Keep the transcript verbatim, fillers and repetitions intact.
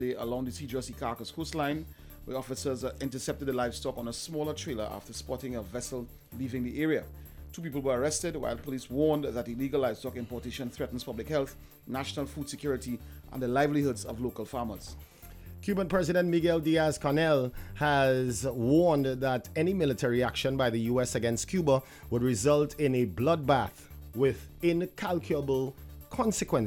along the T Jersey Carcass coastline, where officers uh, intercepted the livestock on a smaller trailer after spotting a vessel leaving the area. Two people were arrested, while police warned that illegal livestock importation threatens public health, national food security, and the livelihoods of local farmers. Cuban President Miguel Diaz-Canel has warned that any military action by the U S against Cuba would result in a bloodbath with incalculable consequences.